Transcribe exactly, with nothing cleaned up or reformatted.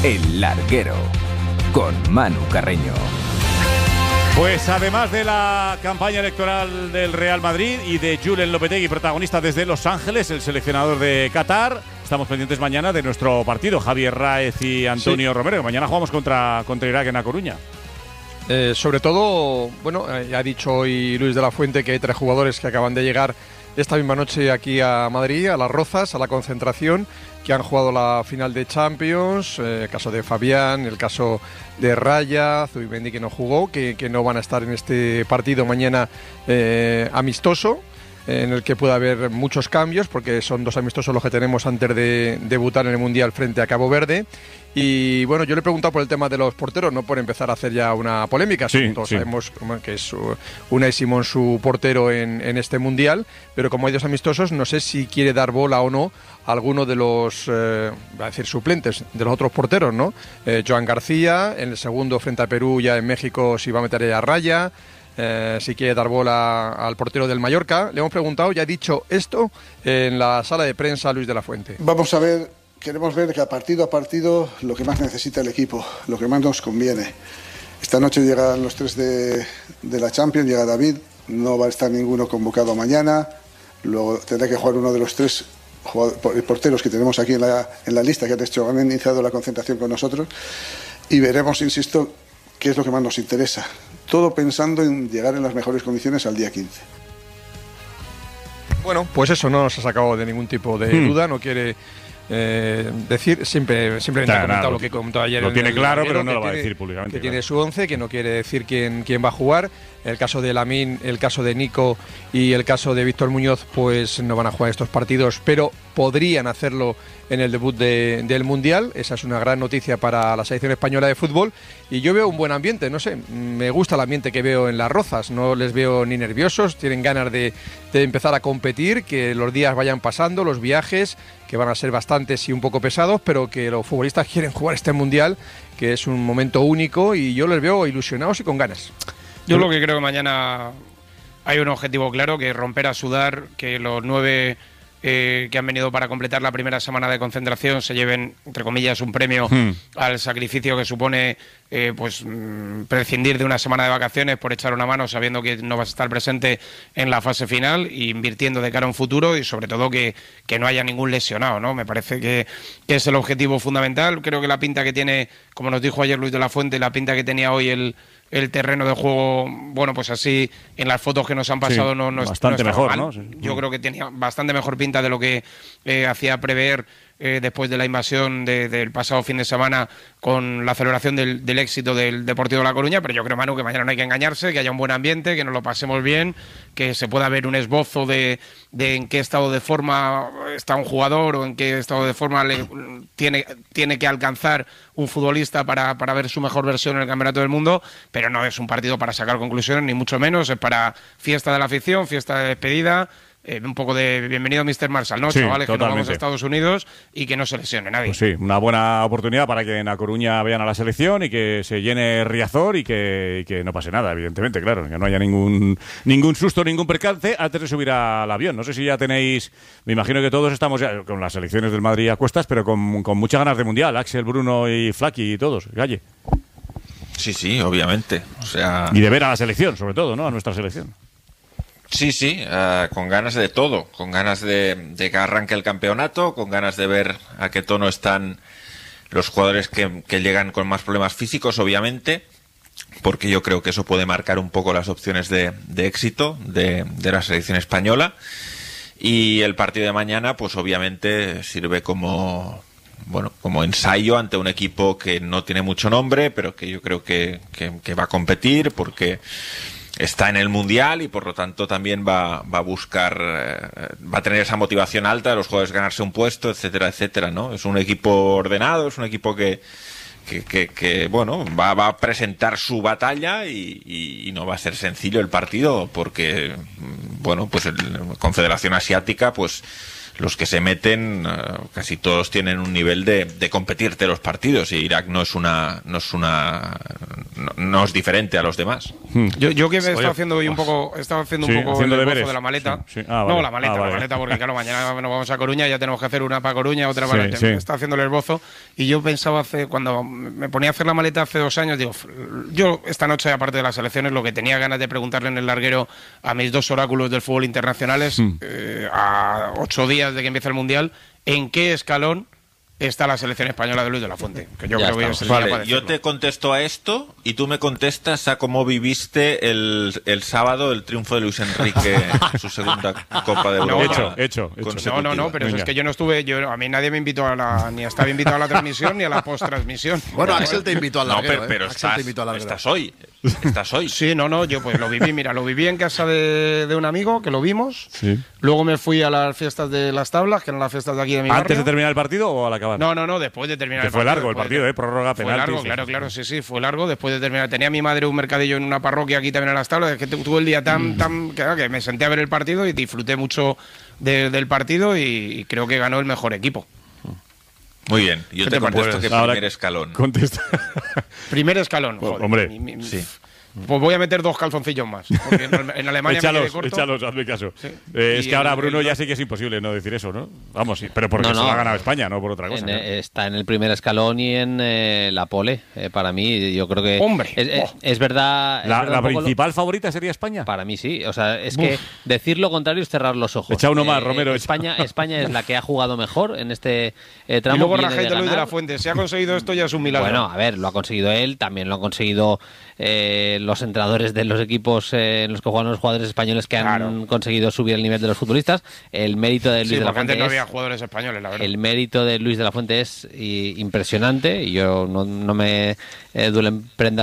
El Larguero, con Manu Carreño. Pues además de la campaña electoral del Real Madrid y de Julen Lopetegui, protagonista desde Los Ángeles, el seleccionador de Qatar, estamos pendientes mañana de nuestro partido, Javier Ráez y Antonio sí. Romero, que mañana jugamos contra, contra Irak en A Coruña. Eh, sobre todo, bueno, eh, ha dicho hoy Luis de la Fuente que hay tres jugadores que acaban de llegar esta misma noche aquí a Madrid, a Las Rozas, a la concentración, que han jugado la final de Champions, eh, el caso de Fabián, el caso de Raya, Zubimendi que no jugó, que, que no van a estar en este partido mañana eh, amistoso, en el que puede haber muchos cambios, porque son dos amistosos los que tenemos antes de debutar en el Mundial frente a Cabo Verde. Y bueno, yo le he preguntado por el tema de los porteros, no por empezar a hacer ya una polémica. Sí, Todos sí. sabemos que es Unai Simón su portero en, en este Mundial, pero como hay dos amistosos, no sé si quiere dar bola o no a alguno de los, eh, va a decir suplentes, de los otros porteros, ¿no? Eh, Joan García, en el segundo frente a Perú, ya en México, si va a meter a Raya. Eh, si quiere dar bola al portero del Mallorca. Le hemos preguntado, ya ha dicho esto en la sala de prensa Luis de la Fuente. Vamos a ver, queremos ver que a partido a partido lo que más necesita el equipo, lo que más nos conviene. Esta noche llegan los tres de, de la Champions, llega David, no va a estar ninguno convocado mañana, luego tendrá que jugar uno de los tres porteros que tenemos aquí en la, en la lista, que han, hecho, han iniciado la concentración con nosotros, y veremos, insisto, qué es lo que más nos interesa. Todo pensando en llegar en las mejores condiciones al día quince. Bueno, pues eso no nos ha sacado de ningún tipo de hmm. duda, no quiere eh, decir, siempre simplemente ha comentado lo que comentó ayer. Lo tiene claro, Larguero, pero no lo va a tiene, decir públicamente. Que claro. tiene su once, que no quiere decir quién, quién va a jugar. El caso de Lamine, el caso de Nico y el caso de Víctor Muñoz, pues no van a jugar estos partidos, pero podrían hacerlo en el debut de, del Mundial. Esa es una gran noticia para la selección española de fútbol. Y yo veo un buen ambiente, no sé, me gusta el ambiente que veo en Las Rozas. No les veo ni nerviosos, tienen ganas de, de empezar a competir, que los días vayan pasando, los viajes, que van a ser bastantes y un poco pesados, pero que los futbolistas quieren jugar este Mundial, que es un momento único, y yo les veo ilusionados y con ganas. Yo lo que creo que mañana hay un objetivo claro, que es romper a sudar, que los nueve eh, que han venido para completar la primera semana de concentración se lleven, entre comillas, un premio hmm. al sacrificio que supone eh, pues mmm, prescindir de una semana de vacaciones por echar una mano sabiendo que no vas a estar presente en la fase final, invirtiendo de cara a un futuro y sobre todo que, que no haya ningún lesionado, ¿no? Me parece que, que es el objetivo fundamental. Creo que la pinta que tiene, como nos dijo ayer Luis de la Fuente, la pinta que tenía hoy el el terreno de juego, bueno, pues así en las fotos que nos han pasado sí, no, no, bastante no mejor, mal. ¿no? Sí. Yo creo que tenía bastante mejor pinta de lo que eh, hacía prever eh, después de la invasión de, del pasado fin de semana con la celebración del, del éxito del Deportivo de La Coruña, pero yo creo, Manu, que mañana no hay que engañarse, que haya un buen ambiente, que nos lo pasemos bien, que se pueda ver un esbozo de, de en qué estado de forma está un jugador o en qué estado de forma le, tiene, tiene que alcanzar un futbolista para, para ver su mejor versión en el Campeonato del Mundo, pero no es un partido para sacar conclusiones, ni mucho menos, es para fiesta de la afición, fiesta de despedida, eh, un poco de bienvenido mister Marshall, ¿no? Sí, chavales, totalmente. Que nos vamos a Estados Unidos y que no se lesione nadie. Pues sí, una buena oportunidad para que en A Coruña vean a la selección y que se llene Riazor y que, y que no pase nada, evidentemente, claro, que no haya ningún ningún susto, ningún percance antes de subir al avión. No sé si ya tenéis, me imagino que todos estamos ya con las selecciones del Madrid a cuestas, pero con, con muchas ganas de Mundial, Axel, Bruno y Flaki y todos, Galle. Sí, sí, obviamente. O sea... Y de ver a la selección, sobre todo, ¿no? A nuestra selección. Sí, sí, uh, con ganas de todo, con ganas de, de que arranque el campeonato, con ganas de ver a qué tono están los jugadores que, que llegan con más problemas físicos, obviamente, porque yo creo que eso puede marcar un poco las opciones de, de éxito de, de la selección española. Y el partido de mañana, pues obviamente sirve como... bueno, como ensayo ante un equipo que no tiene mucho nombre, pero que yo creo que, que, que va a competir porque está en el Mundial y por lo tanto también va, va a buscar, eh, va a tener esa motivación alta de los jugadores ganarse un puesto, etcétera, etcétera, ¿no? Es un equipo ordenado, es un equipo que que, que, que bueno, va, va a presentar su batalla y, y, y no va a ser sencillo el partido porque, bueno, pues la Confederación Asiática, pues los que se meten uh, casi todos tienen un nivel de, de competirte los partidos y Irak no es una no es una no, no es diferente a los demás. Yo, yo que he estado Oye, haciendo hoy un poco, he estado haciendo sí, un poco haciendo el deberes. esbozo de la maleta. Sí, sí. Ah, no, vale. la maleta, Ah, la vale. maleta, porque claro, mañana nos vamos a Coruña, ya tenemos que hacer una para Coruña, otra Sí, para... sí. Está haciendo el esbozo y yo pensaba hace, cuando me ponía a hacer la maleta hace dos años, digo, yo esta noche, aparte de las elecciones, lo que tenía ganas de preguntarle en el larguero a mis dos oráculos del fútbol internacionales, Mm. eh, a ocho días de que empiece el Mundial, ¿en qué escalón está la selección española de Luis de la Fuente? Que yo Ya creo que estamos. es el día para Vale, yo decirlo. te contesto a esto y tú me contestas a cómo viviste el, el sábado el triunfo de Luis Enrique en su segunda Copa de No, Europa. hecho, hecho, hecho. consecutiva. No, no, no, pero Venga. es que yo no estuve, yo, a mí nadie me invitó a la, ni estaba invitado a la transmisión ni a la post-transmisión. Bueno, Axel te invitó al No, larguero, pero, pero ¿eh? Axel estás, te invitó al larguero. estás hoy. Estás hoy. Sí, no, no, yo pues lo viví, mira, lo viví en casa de, de un amigo, que lo vimos. Sí. Luego me fui a las fiestas de las tablas, que eran las fiestas de aquí de mi ¿Antes barrio. de terminar el partido o al acabar? No, no, no, después de terminar Que el fue partido. largo el después partido, de- ¿eh? Prórroga, Fue penaltis. largo, claro, claro, sí, sí, fue largo. Después de terminar, tenía mi madre un mercadillo en una parroquia aquí también en las tablas. Es que tu- tuve el día tan, tan, que, que me senté a ver el partido y disfruté mucho de- del partido y, y creo que ganó el mejor equipo. Muy bien. Yo ¿Qué te te parece? contesto que Ahora- primer escalón. Contesta. Primer escalón, Pues, joder. hombre, Mi- mi- sí. Pues voy a meter dos calzoncillos más. Porque en, en Alemania me échalos, quedé corto. échalos, hazme caso. Sí. Eh, es Y que ahora el- Bruno el- ya sí que es imposible no decir eso, ¿no? Vamos, sí, pero porque No, se no. lo ha ganado España, no por otra cosa. En, ¿no? eh, está en el primer escalón y en eh, la pole. Eh, para mí, yo creo que. ¡Hombre! Es, es- Oh. es verdad. es ¿La, verdad la un poco lo- principal favorita sería España? Para mí sí. O sea, es que decir lo contrario es cerrar los ojos. Echa uno más, Romero, echa. España, España es la que ha jugado mejor en este eh, tramo. Y luego viene rajáis de Luis de la ganar. Fuente. Si ha conseguido esto ya es un milagro. Bueno, a ver, lo ha conseguido él, también lo han conseguido eh, los entrenadores de los equipos eh, en los que juegan los jugadores españoles que han Claro. conseguido subir el nivel de los futbolistas. El mérito de Luis sí, de la porque antes Fuente no es, había jugadores españoles, la verdad. el mérito de Luis de la Fuente es i- impresionante y yo no, no me eh, duelen prendas